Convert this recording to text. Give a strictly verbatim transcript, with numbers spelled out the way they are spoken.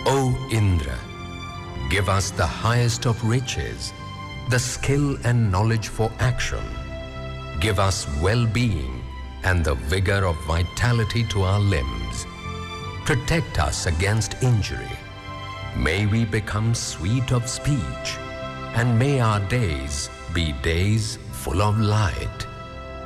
O Indra, give us the highest of riches, the skill and knowledge for action. Give us well-being and the vigor of vitality to our limbs. Protect us against injury. May we become sweet of speech, and may our days be days full of light.